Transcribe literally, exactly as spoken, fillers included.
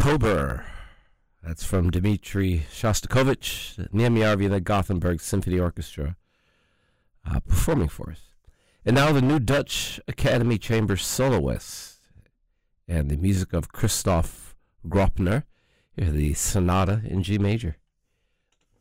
October. That's from Dmitri Shostakovich, the Niemyarvina Gothenburg Symphony Orchestra, uh, performing for us. And now the new Dutch Academy Chamber soloist and the music of Christoph Gropner, the Sonata in G major.